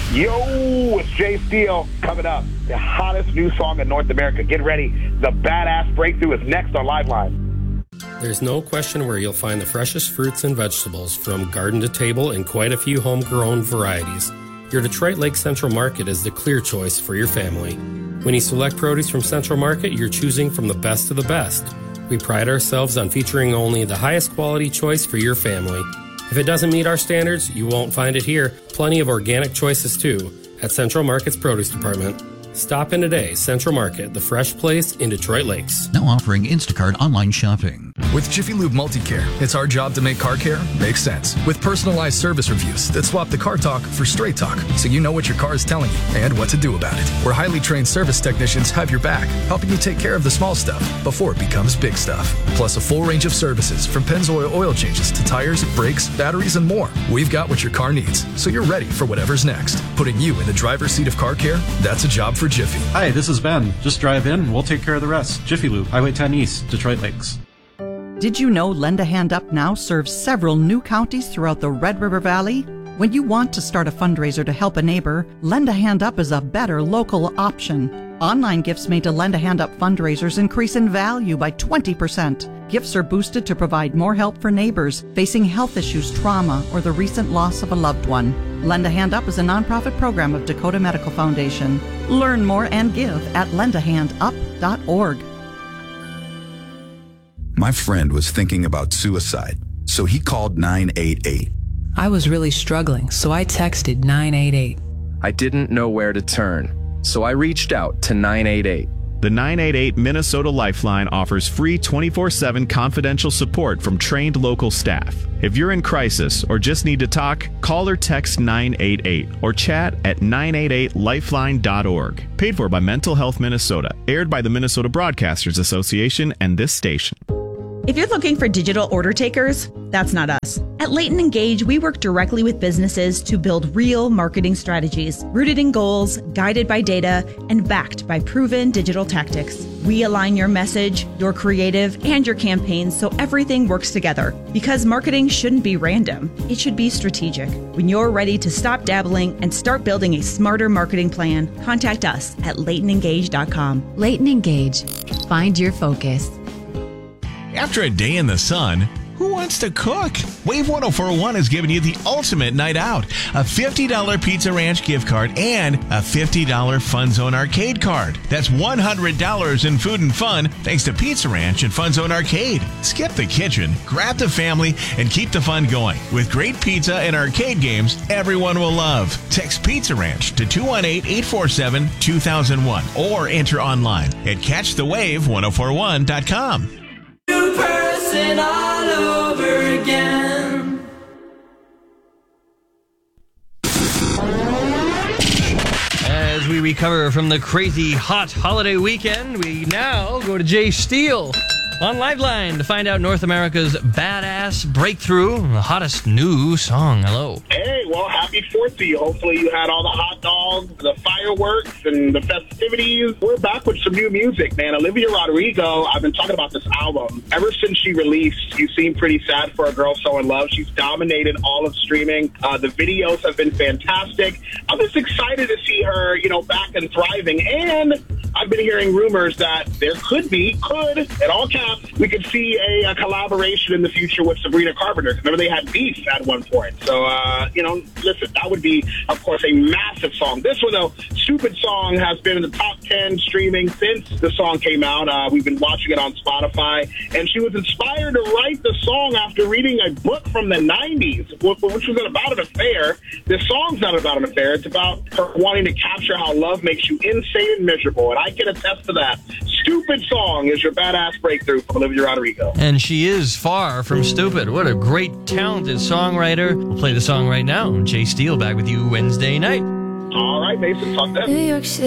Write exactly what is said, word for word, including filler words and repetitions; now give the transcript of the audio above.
Yo, it's Jay Steele coming up. The hottest new song in North America. Get ready. The Badass Breakthrough is next on Liveline. There's no question where you'll find the freshest fruits and vegetables from garden to table and quite a few homegrown varieties. Your Detroit Lake Central Market is the clear choice for your family. When you select produce from Central Market, you're choosing from the best of the best. We pride ourselves on featuring only the highest quality choice for your family. If it doesn't meet our standards, you won't find it here. Plenty of organic choices too at Central Market's Produce Department. Stop in today. Central Market, the fresh place in Detroit Lakes. Now offering Instacart online shopping. With Jiffy Lube Multicare, it's our job to make car care make sense. With personalized service reviews that swap the car talk for straight talk, so you know what your car is telling you and what to do about it. Where highly trained service technicians have your back, helping you take care of the small stuff before it becomes big stuff. Plus a full range of services from Pennzoil oil changes to tires, brakes, batteries, and more. We've got what your car needs, so you're ready for whatever's next. Putting you in the driver's seat of car care, that's a job for Jiffy. Hi, this is Ben. Just drive in and we'll take care of the rest. Jiffy Lube, Highway ten East, Detroit Lakes. Did you know Lend a Hand Up Now serves several new counties throughout the Red River Valley? When you want to start a fundraiser to help a neighbor, Lend a Hand Up is a better local option. Online gifts made to Lend a Hand Up fundraisers increase in value by twenty percent. Gifts are boosted to provide more help for neighbors facing health issues, trauma, or the recent loss of a loved one. Lend a Hand Up is a nonprofit program of Dakota Medical Foundation. Learn more and give at lend a hand up dot org. My friend was thinking about suicide, so he called nine eight eight. I was really struggling, so I texted nine eight eight. I didn't know where to turn, so I reached out to nine eight eight. The nine eight eight Minnesota Lifeline offers free twenty-four seven confidential support from trained local staff. If you're in crisis or just need to talk, call or text nine eight eight or chat at nine eight eight lifeline dot org. Paid for by Mental Health Minnesota. Aired by the Minnesota Broadcasters Association and this station. If you're looking for digital order takers, that's not us. At Leighton Engage, we work directly with businesses to build real marketing strategies, rooted in goals, guided by data, and backed by proven digital tactics. We align your message, your creative, and your campaigns so everything works together. Because marketing shouldn't be random, it should be strategic. When you're ready to stop dabbling and start building a smarter marketing plan, contact us at leighton engage dot com. Leighton Engage. Find your focus. After a day in the sun, who wants to cook? Wave one oh four point one is giving you the ultimate night out. A fifty dollars Pizza Ranch gift card and a fifty dollars Fun Zone Arcade card. That's one hundred dollars in food and fun thanks to Pizza Ranch and Fun Zone Arcade. Skip the kitchen, grab the family, and keep the fun going. With great pizza and arcade games everyone will love. Text Pizza Ranch to two one eight, eight four seven, two thousand one or enter online at catch the wave one oh four one dot com. New person all over again. As we recover from the crazy hot holiday weekend, we now go to Jay Steele on Liveline to find out North America's badass breakthrough, the hottest new song. Hello. Hey, well, happy fourth to you. Hopefully you had all the hot dogs, the fireworks, and the festivities. We're back with some new music, man. Olivia Rodrigo, I've been talking about this album. Ever since she released You Seem Pretty Sad for a Girl So in Love, she's dominated all of streaming. Uh, the videos have been fantastic. I'm just excited to see her, you know, back and thriving. And I've been hearing rumors that there could be, could, at all caps, we could see a, a collaboration in the future with Sabrina Carpenter. Remember, they had beef at one point. So, uh, you know, listen, that would be, of course, a massive song. This one, though, Stupid Song, has been in the top ten streaming since the song came out. Uh, we've been watching it on Spotify. And she was inspired to write the song after reading a book from the nineties, which was about an affair. This song's not about an affair. It's about her wanting to capture how love makes you insane and miserable. And I can attest to that. Stupid Song is your badass breakthrough from Olivia Rodrigo. And she is far from stupid. What a great, talented songwriter. We'll play the song right now. Jay Steele back with you Wednesday night. All right, Mason, talk then. New York City.